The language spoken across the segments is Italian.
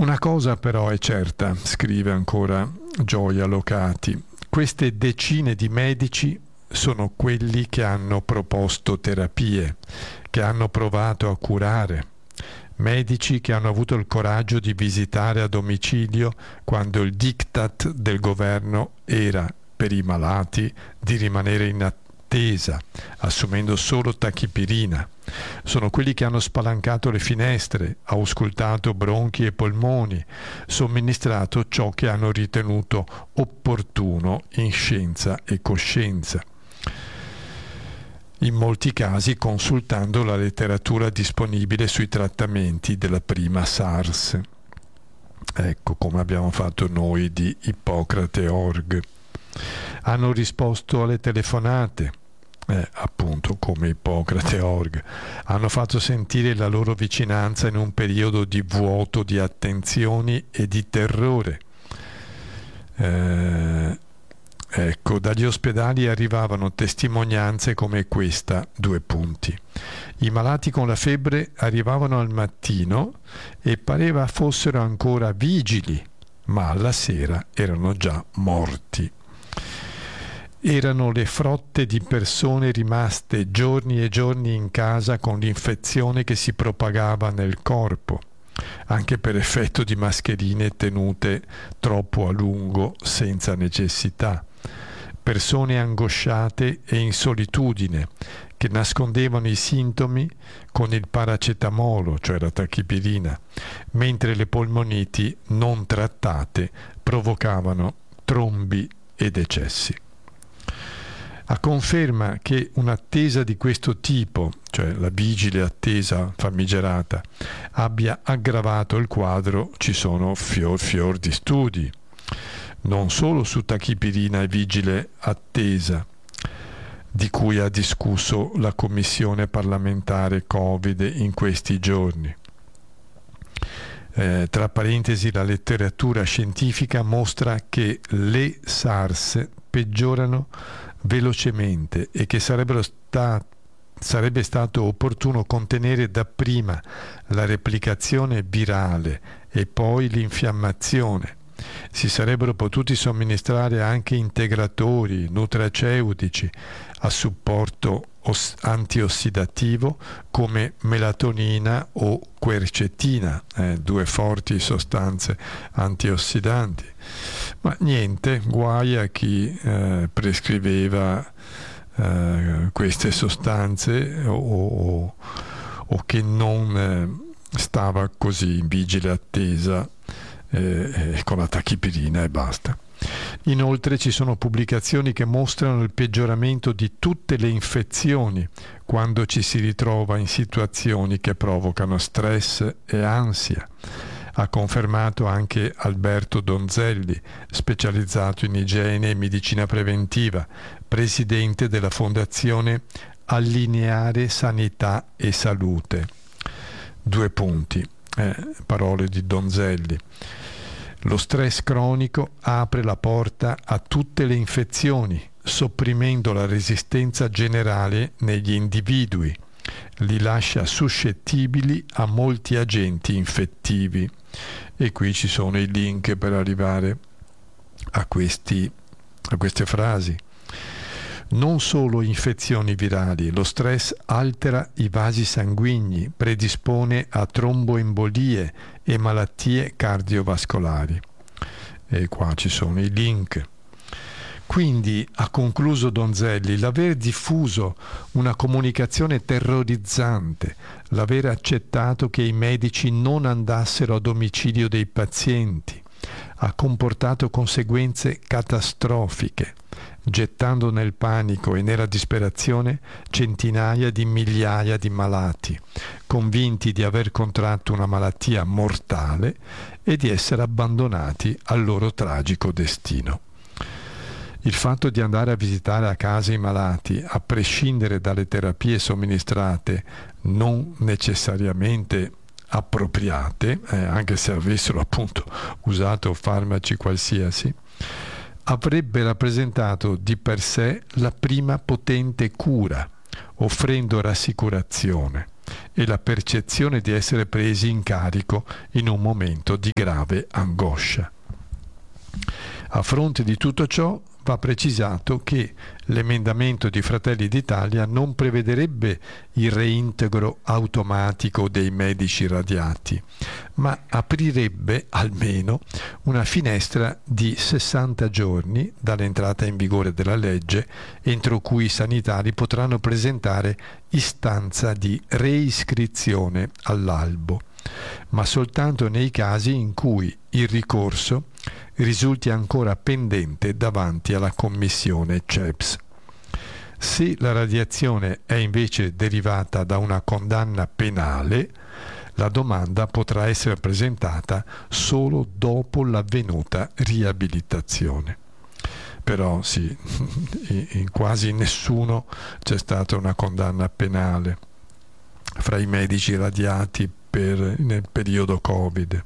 Una cosa però è certa, scrive ancora Gioia Locati, queste decine di medici sono quelli che hanno proposto terapie, che hanno provato a curare, medici che hanno avuto il coraggio di visitare a domicilio quando il diktat del governo era per i malati di rimanere in attesa, assumendo solo tachipirina. Sono quelli che hanno spalancato le finestre, auscultato bronchi e polmoni, somministrato ciò che hanno ritenuto opportuno in scienza e coscienza, in molti casi consultando la letteratura disponibile sui trattamenti della prima SARS. Ecco, come abbiamo fatto noi di Ippocrate.org. Hanno risposto alle telefonate, appunto come Ippocrate.org. Hanno fatto sentire la loro vicinanza in un periodo di vuoto di attenzioni e di terrore. Ecco, dagli ospedali arrivavano testimonianze come questa, 2 punti. I malati con la febbre arrivavano al mattino e pareva fossero ancora vigili, ma alla sera erano già morti. Erano le frotte di persone rimaste giorni e giorni in casa con l'infezione che si propagava nel corpo, anche per effetto di mascherine tenute troppo a lungo senza necessità. Persone angosciate e in solitudine che nascondevano i sintomi con il paracetamolo, cioè la tachipirina, mentre le polmoniti non trattate provocavano trombi e decessi. A conferma che un'attesa di questo tipo, cioè la vigile attesa famigerata, abbia aggravato il quadro, ci sono fior di studi, non solo su tachipirina e vigile attesa, di cui ha discusso la Commissione parlamentare Covid in questi giorni. Tra parentesi, la letteratura scientifica mostra che le SARS peggiorano velocemente e che sarebbe stato opportuno contenere dapprima la replicazione virale e poi l'infiammazione. Si sarebbero potuti somministrare anche integratori nutraceutici a supporto antiossidativo come melatonina o quercetina, 2 forti sostanze antiossidanti. Ma niente, guai a chi prescriveva queste sostanze o che non stava così in vigile attesa con la tachipirina e basta. Inoltre ci sono pubblicazioni che mostrano il peggioramento di tutte le infezioni quando ci si ritrova in situazioni che provocano stress e ansia. Ha confermato anche Alberto Donzelli, specializzato in igiene e medicina preventiva, presidente della Fondazione Allineare Sanità e Salute. 2 punti, parole di Donzelli. Lo stress cronico apre la porta a tutte le infezioni, sopprimendo la resistenza generale negli individui. Li lascia suscettibili a molti agenti infettivi. E qui ci sono i link per arrivare a queste frasi. Non solo infezioni virali, lo stress altera i vasi sanguigni, predispone a tromboembolie e malattie cardiovascolari. E qua ci sono i link. Quindi, ha concluso Donzelli, l'aver diffuso una comunicazione terrorizzante, l'aver accettato che i medici non andassero a domicilio dei pazienti, ha comportato conseguenze catastrofiche, gettando nel panico e nella disperazione centinaia di migliaia di malati, convinti di aver contratto una malattia mortale e di essere abbandonati al loro tragico destino. Il fatto di andare a visitare a casa i malati, a prescindere dalle terapie somministrate, non necessariamente appropriate, anche se avessero appunto usato farmaci qualsiasi, avrebbe rappresentato di per sé la prima potente cura, offrendo rassicurazione. e la percezione di essere presi in carico in un momento di grave angoscia. A fronte di tutto ciò, va precisato che l'emendamento di Fratelli d'Italia non prevederebbe il reintegro automatico dei medici radiati, ma aprirebbe almeno una finestra di 60 giorni dall'entrata in vigore della legge, entro cui i sanitari potranno presentare istanza di reiscrizione all'albo, ma soltanto nei casi in cui il ricorso risulti ancora pendente davanti alla commissione CEPS. Se la radiazione è invece derivata da una condanna penale, la domanda potrà essere presentata solo dopo l'avvenuta riabilitazione. Però sì, in quasi nessuno c'è stata una condanna penale fra i medici radiati nel periodo Covid.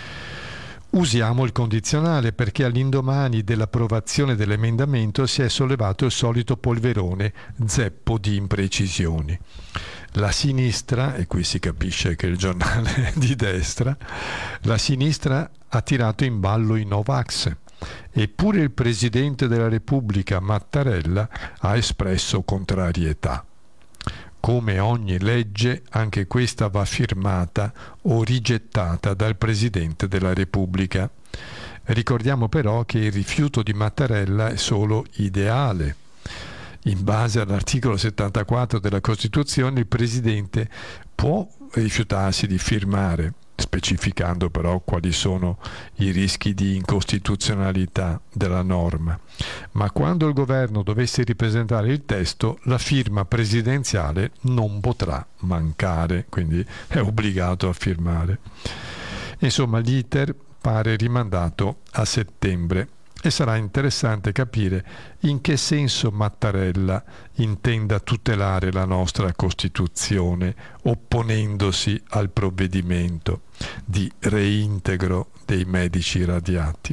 Usiamo il condizionale perché all'indomani dell'approvazione dell'emendamento si è sollevato il solito polverone zeppo di imprecisioni. La sinistra, e qui si capisce che il giornale è di destra, la sinistra ha tirato in ballo i Novax, eppure il Presidente della Repubblica Mattarella ha espresso contrarietà. Come ogni legge, anche questa va firmata o rigettata dal Presidente della Repubblica. Ricordiamo però che il rifiuto di Mattarella è solo ideale. In base all'articolo 74 della Costituzione, il Presidente può rifiutarsi di firmare, specificando però quali sono i rischi di incostituzionalità della norma. Ma quando il governo dovesse ripresentare il testo, la firma presidenziale non potrà mancare, quindi è obbligato a firmare. Insomma, l'iter pare rimandato a settembre e sarà interessante capire in che senso Mattarella intenda tutelare la nostra Costituzione opponendosi al provvedimento di reintegro dei medici radiati.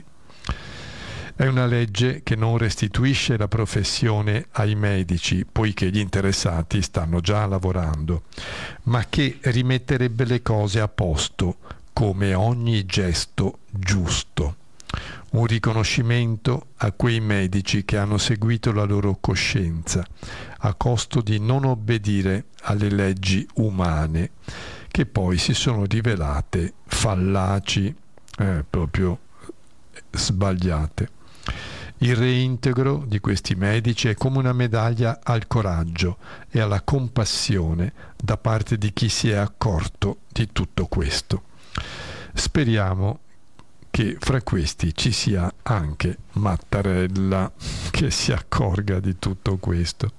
È una legge che non restituisce la professione ai medici, poiché gli interessati stanno già lavorando, ma che rimetterebbe le cose a posto come ogni gesto giusto. Un riconoscimento a quei medici che hanno seguito la loro coscienza, a costo di non obbedire alle leggi umane, che poi si sono rivelate fallaci, proprio sbagliate. Il reintegro di questi medici è come una medaglia al coraggio e alla compassione da parte di chi si è accorto di tutto questo. Speriamo che fra questi ci sia anche Mattarella che si accorga di tutto questo.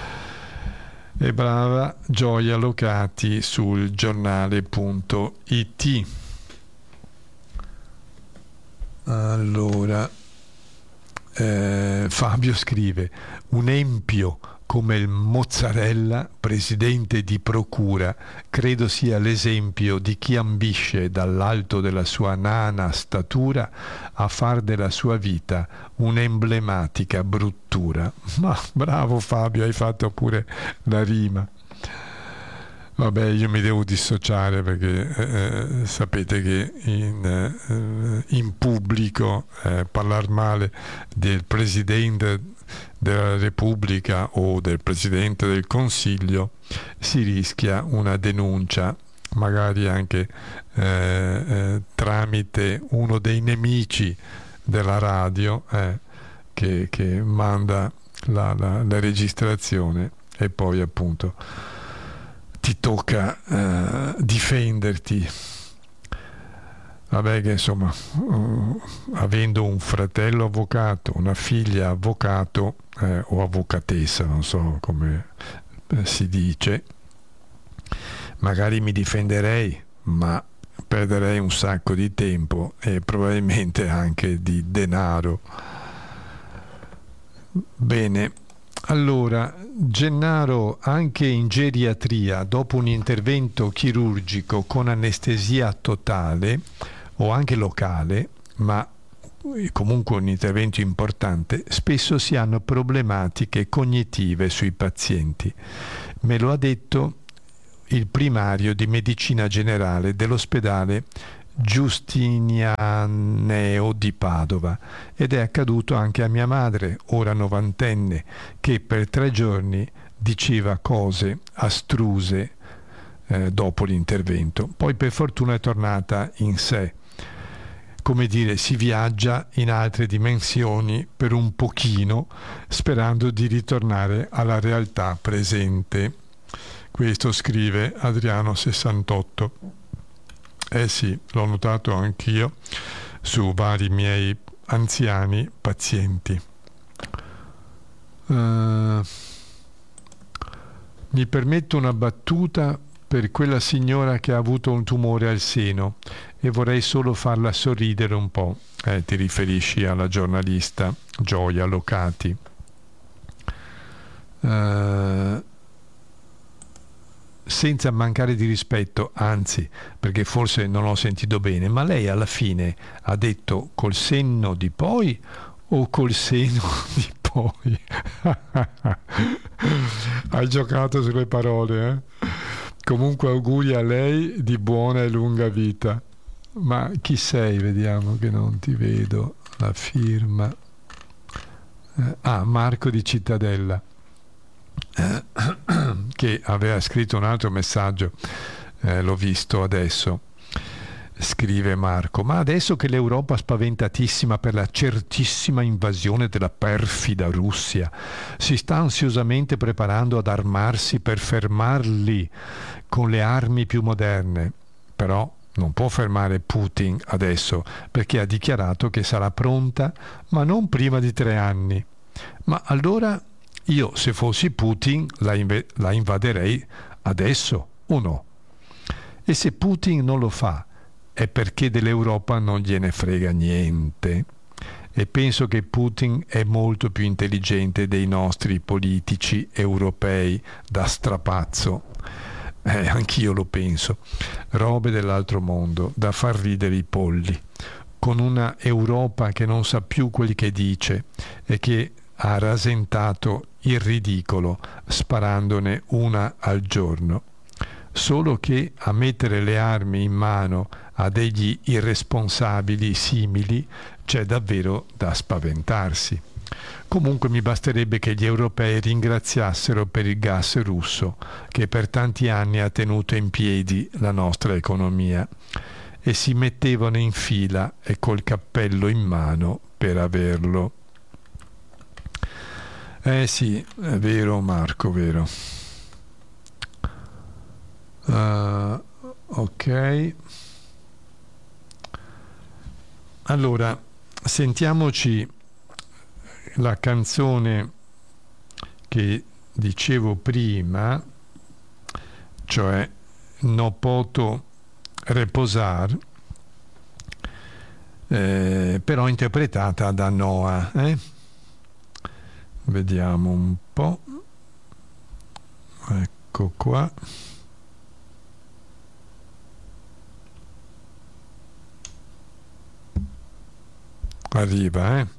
E brava Gioia Locati sul giornale.it. Allora, Fabio scrive: un empio come il Mozzarella, presidente di procura, credo sia l'esempio di chi ambisce dall'alto della sua nana statura a far della sua vita un'emblematica bruttura. Ma bravo Fabio, hai fatto pure la rima. Vabbè, io mi devo dissociare perché sapete che in pubblico parlare male del Presidente della Repubblica o del Presidente del Consiglio si rischia una denuncia, magari anche tramite uno dei nemici della radio che manda la registrazione e poi appunto ti tocca difenderti. Vabbè, che insomma, avendo un fratello avvocato, una figlia avvocato o avvocatessa, non so come si dice, magari mi difenderei, ma perderei un sacco di tempo e probabilmente anche di denaro. Bene. Allora, Gennaro, anche in geriatria, dopo un intervento chirurgico con anestesia totale o anche locale, ma comunque un intervento importante, spesso si hanno problematiche cognitive sui pazienti. Me lo ha detto il primario di medicina generale dell'ospedale Giustinianeo di Padova, ed è accaduto anche a mia madre, ora novantenne, che per 3 giorni diceva cose astruse dopo l'intervento. Poi per fortuna è tornata in sé. Come dire, si viaggia in altre dimensioni per un pochino, sperando di ritornare alla realtà presente. Questo scrive Adriano 68. Eh sì, l'ho notato anch'io su vari miei anziani pazienti. Mi permetto una battuta per quella signora che ha avuto un tumore al seno e vorrei solo farla sorridere un po'. Ti riferisci alla giornalista Gioia Locati. Senza mancare di rispetto, anzi, perché forse non ho sentito bene, ma lei alla fine ha detto col senno di poi o col seno di poi? Hai giocato sulle parole, eh? Comunque auguri a lei di buona e lunga vita. Ma chi sei? Vediamo che non ti vedo. La firma. Marco di Cittadella. Che aveva scritto un altro messaggio, l'ho visto adesso. Scrive Marco: ma adesso che l'Europa spaventatissima per la certissima invasione della perfida Russia si sta ansiosamente preparando ad armarsi per fermarli con le armi più moderne, però non può fermare Putin adesso perché ha dichiarato che sarà pronta, ma non prima di 3 anni. Ma allora io, se fossi Putin, la invaderei adesso o no? E se Putin non lo fa, è perché dell'Europa non gliene frega niente. E penso che Putin è molto più intelligente dei nostri politici europei da strapazzo. Anch'io lo penso. Robe dell'altro mondo, da far ridere i polli. Con una Europa che non sa più quelli che dice e che ha rasentato il ridicolo sparandone una al giorno. Solo che a mettere le armi in mano a degli irresponsabili simili c'è davvero da spaventarsi. Comunque mi basterebbe che gli europei ringraziassero per il gas russo che per tanti anni ha tenuto in piedi la nostra economia e si mettevano in fila e col cappello in mano per averlo. Sì, è vero Marco, vero. Ok. Allora, sentiamoci la canzone che dicevo prima, cioè No poto reposar, però interpretata da Noah. Vediamo un po'. Ecco qua. Arriva,